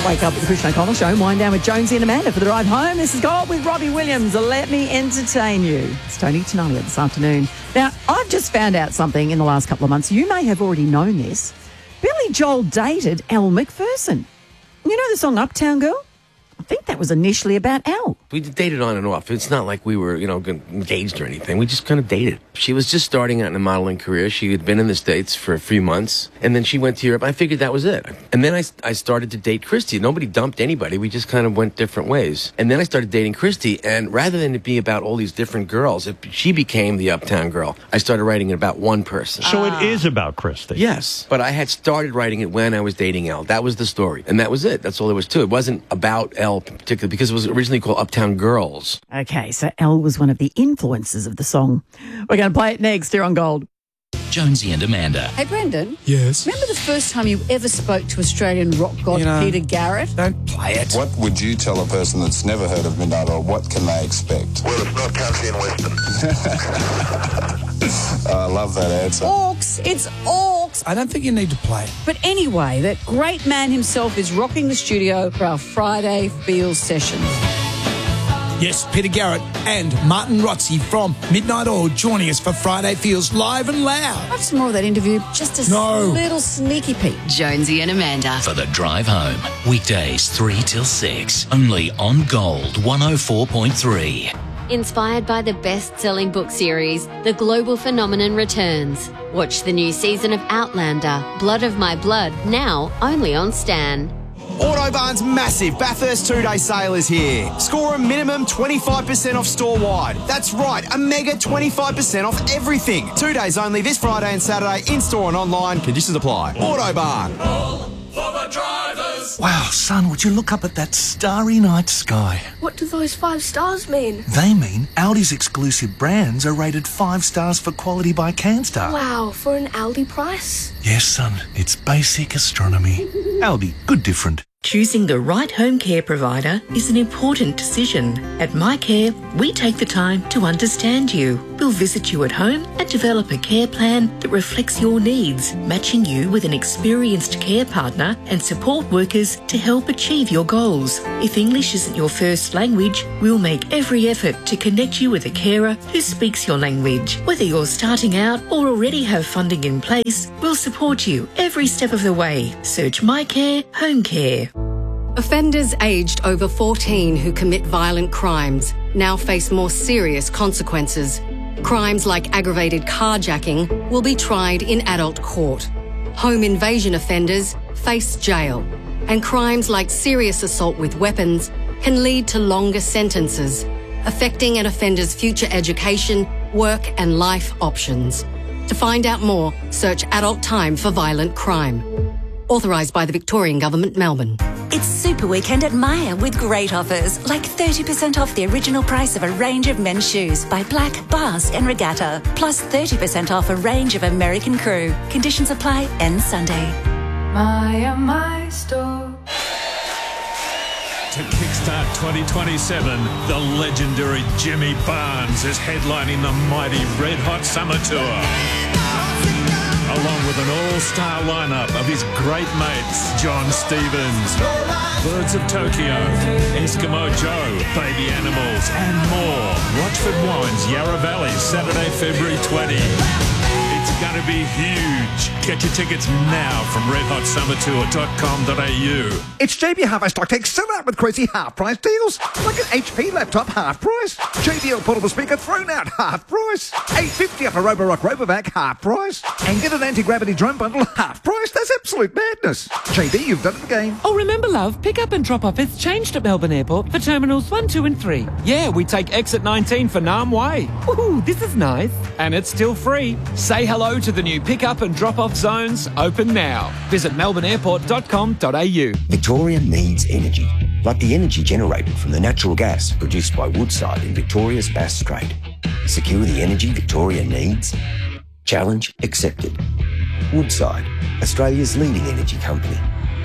Wake up with the Christian O'Connell Show. Wind down with Jonesy and Amanda for the drive home. This is Gold with Robbie Williams. Let me entertain you. It's Tony Tenaglia this afternoon. Now, I've just found out something in the last couple of months. You may have already known this. Billy Joel dated Elle Macpherson. You know the song Uptown Girl? I think that was initially about Elle. We dated on and off. It's not like we were, engaged or anything. We just kind of dated. She was just starting out in a modeling career. She had been in the States for a few months, and then she went to Europe. I figured that was it. And then I started to date Christy. Nobody dumped anybody. We just kind of went different ways. And then I started dating Christy, and rather than it be about all these different girls, she became the Uptown Girl. I started writing it about one person. So it is about Christy. Yes, but I had started writing it when I was dating Elle. That was the story, and that was it. That's all there was to it. It wasn't about Elle particularly, because it was originally called Uptown Girls. Okay, so Elle was one of the influences of the song. We're going to play it next here on Gold. Jonesy and Amanda. Hey, Brendan. Yes? Remember the first time you ever spoke to Australian rock god Peter Garrett? Don't play it. What would you tell a person that's never heard of Midnight Oil? What can they expect? Well, it's not country and western. I love that answer. Orcs. It's Orcs. I don't think you need to play it. But anyway, that great man himself is rocking the studio for our Friday Feels session. Yes, Peter Garrett and Martin Rotzi from Midnight Oil joining us for Friday Feels live and loud. Have some more of that interview. Just a little sneaky peek. Jonesy and Amanda for the drive home. Weekdays 3 till 6. Only on Gold 104.3. Inspired by the best-selling book series, The Global Phenomenon returns. Watch the new season of Outlander, Blood of My Blood, now only on Stan. Autobarn's massive Bathurst 2-day sale is here. Score a minimum 25% off store-wide. That's right, a mega 25% off everything. 2 days only this Friday and Saturday, in-store and online. Conditions apply. Autobarn. All for the drivers. Wow, son, would you look up at that starry night sky? What do those 5 stars mean? They mean Audi's exclusive brands are rated 5 stars for quality by CanStar. Wow, for an Aldi price? Yes, son, it's basic astronomy. Aldi, good different. Choosing the right home care provider is an important decision. At MyCare, we take the time to understand you. We'll visit you at home and develop a care plan that reflects your needs, matching you with an experienced care partner and support workers to help achieve your goals. If English isn't your first language, we'll make every effort to connect you with a carer who speaks your language. Whether you're starting out or already have funding in place, we'll support you every step of the way. Search MyCare Home Care. Offenders aged over 14 who commit violent crimes now face more serious consequences. Crimes like aggravated carjacking will be tried in adult court. Home invasion offenders face jail. And crimes like serious assault with weapons can lead to longer sentences, affecting an offender's future education, work and life options. To find out more, search Adult Time for Violent Crime. Authorised by the Victorian Government, Melbourne. It's Super Weekend at Myer with great offers, like 30% off the original price of a range of men's shoes by Black, Basque and Regatta, plus 30% off a range of American Crew. Conditions apply, ends Sunday. My store. To kickstart 2027, the legendary Jimmy Barnes is headlining the mighty Red Hot Summer Tour. Along with an all-star lineup of his great mates, John Stevens, Birds of Tokyo, Eskimo Joe, Baby Animals, and more. Rochford Wines, Yarra Valley, Saturday, February 20. It's going to be huge. Get your tickets now from redhotsummertour.com.au. It's JB Hi-Fi Stock Take still out with crazy half-price deals. Like an HP laptop, half price. JBL portable speaker thrown out, half price. $850 off a Roborock Robovac, half price. And get an anti-gravity drone bundle, half price. That's absolute madness. JB, you've done it again. Oh, remember, love, pick up and drop off has changed at Melbourne Airport for Terminals 1, 2 and 3. Yeah, we take exit 19 for Nam Way. Woohoo, this is nice. And it's still free. Say hello to the new pick-up and drop-off zones, open now. Visit melbourneairport.com.au. Victoria needs energy, like the energy generated from the natural gas produced by Woodside in Victoria's Bass Strait. Secure the energy Victoria needs? Challenge accepted. Woodside, Australia's leading energy company.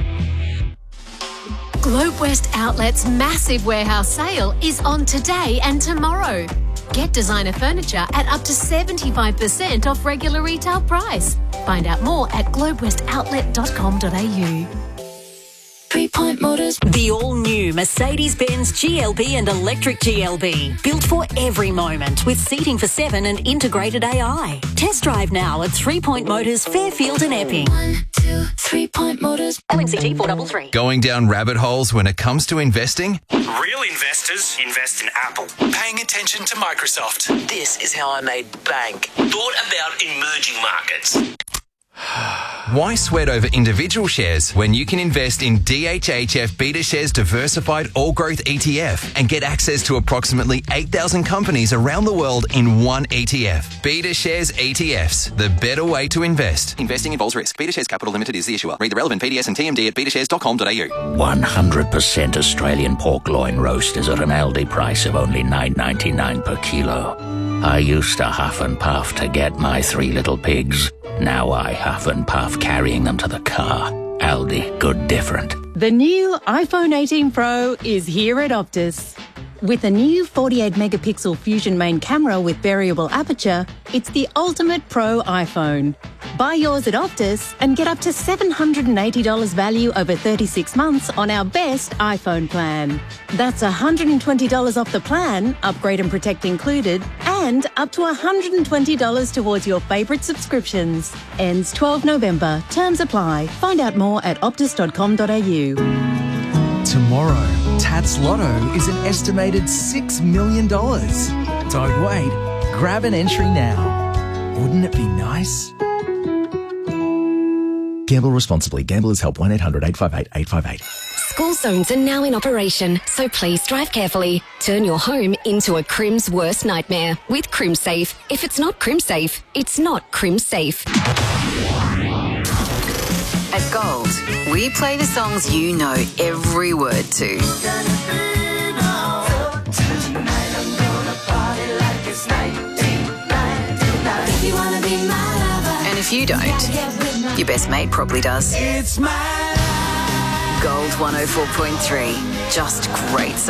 Globe West Outlet's massive warehouse sale is on today and tomorrow. Get designer furniture at up to 75% off regular retail price. Find out more at globewestoutlet.com.au. 3 Point Motors. The all-new Mercedes-Benz GLB and electric GLB. Built for every moment with seating for 7 and integrated AI. Test drive now at 3 Point Motors, Fairfield and Epping. 1, 2, 3 Point Motors. LNCT 433. Going down rabbit holes when it comes to investing? Real investors invest in Apple. Paying attention to Microsoft. This is how I made bank. Thought about emerging markets. Why sweat over individual shares when you can invest in DHHF BetaShares Diversified All Growth ETF and get access to approximately 8,000 companies around the world in one ETF? BetaShares ETFs, the better way to invest. Investing involves risk. BetaShares Capital Limited is the issuer. Read the relevant PDS and TMD at betashares.com.au. 100% Australian pork loin roast is at an Aldi price of only $9.99 per kilo. I used to huff and puff to get my 3 little pigs. Now I huff and puff carrying them to the car. Aldi, good different. The new iPhone 18 Pro is here at Optus. With a new 48-megapixel Fusion main camera with variable aperture, it's the ultimate pro iPhone. Buy yours at Optus and get up to $780 value over 36 months on our best iPhone plan. That's $120 off the plan, upgrade and protect included, and up to $120 towards your favourite subscriptions. Ends 12 November. Terms apply. Find out more at optus.com.au. Tomorrow, Tats Lotto is an estimated $6 million. Don't wait. Grab an entry now. Wouldn't it be nice? Gamble responsibly. Gamblers Help 1-800-858-858. School zones are now in operation, so please drive carefully. Turn your home into a Crim's worst nightmare with CrimSafe. If it's not CrimSafe, it's not CrimSafe. At Gold, we play the songs you know every word to. And if you don't, your best mate probably does. Gold 104.3. Just great songs.